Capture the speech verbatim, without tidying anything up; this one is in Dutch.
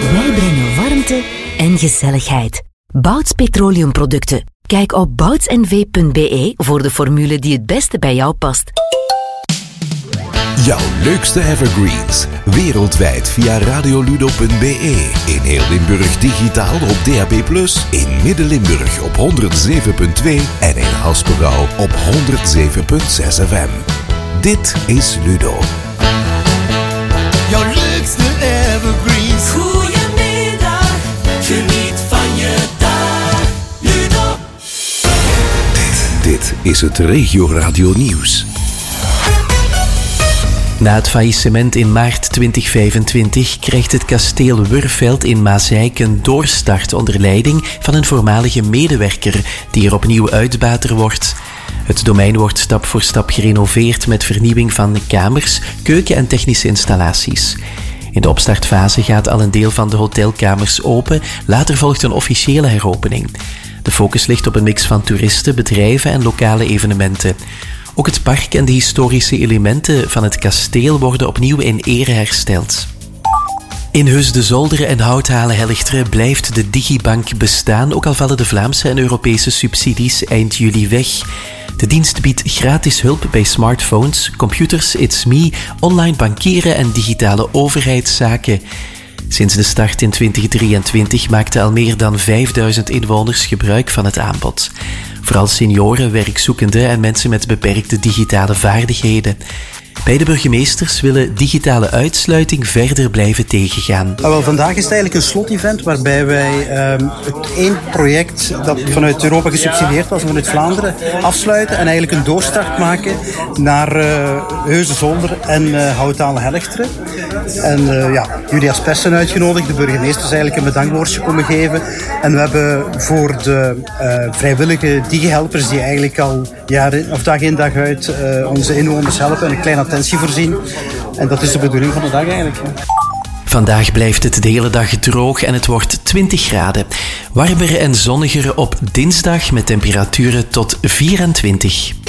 Wij brengen warmte en gezelligheid. Bouts Petroleumproducten. Kijk op bouts n v punt b e voor de formule die het beste bij jou past. Jouw leukste evergreens. Wereldwijd via radioludo punt b e. In heel Limburg digitaal op D A B plus. In Midden-Limburg op honderdzeven punt twee. En in Haspengouw op honderdzeven punt zes F M. Dit is Ludo. Jouw leukste evergreens. Goedemiddag, geniet van je dag. Ludo. Dit, dit is het Regio Radio Nieuws. Na het faillissement in maart twintig vijfentwintig krijgt het kasteel Wurfveld in Mazeik een doorstart onder leiding van een voormalige medewerker die er opnieuw uitbater wordt. Het domein wordt stap voor stap gerenoveerd met vernieuwing van kamers, keuken en technische installaties. In de opstartfase gaat al een deel van de hotelkamers open, later volgt een officiële heropening. De focus ligt op een mix van toeristen, bedrijven en lokale evenementen. Ook het park en de historische elementen van het kasteel worden opnieuw in ere hersteld. In Heusden-Zolderen en Houthalen-Helchteren blijft de Digibank bestaan, ook al vallen de Vlaamse en Europese subsidies eind juli weg. De dienst biedt gratis hulp bij smartphones, computers, It's Me, online bankieren en digitale overheidszaken. Sinds de start in twintig drieëntwintig maakten al meer dan vijfduizend inwoners gebruik van het aanbod. Vooral senioren, werkzoekenden en mensen met beperkte digitale vaardigheden. Beide burgemeesters willen digitale uitsluiting verder blijven tegengaan. Nou, wel, vandaag is het eigenlijk een slot-event waarbij wij um, het één project dat vanuit Europa gesubsidieerd was, vanuit Vlaanderen, afsluiten en eigenlijk een doorstart maken naar uh, Heusden-Zolder en uh, Houthalen-Helchteren. En uh, ja, jullie als persen uitgenodigd, de burgemeesters eigenlijk een bedankwoordje komen geven. En we hebben voor de uh, vrijwillige digi-helpers die eigenlijk al jaren, of dag in dag uit uh, onze inwoners helpen en een kleine attentie voorzien. En dat is de bedoeling van de dag eigenlijk. Ja. Vandaag blijft het de hele dag droog en het wordt twintig graden. Warmer en zonniger op dinsdag met temperaturen tot vierentwintig.